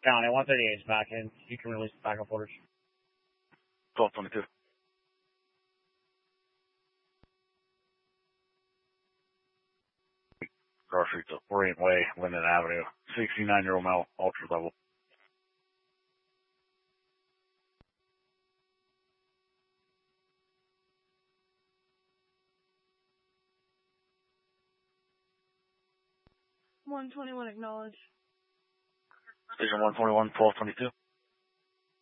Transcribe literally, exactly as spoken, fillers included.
County, one thirty-eight is back in. You can release the backup orders. twelve twenty-two. Cross Street to Orient Way, Linden Avenue, sixty-nine Euro Mile, ultra level. one twenty-one, acknowledge. Station one twenty-one, twelve twenty-two.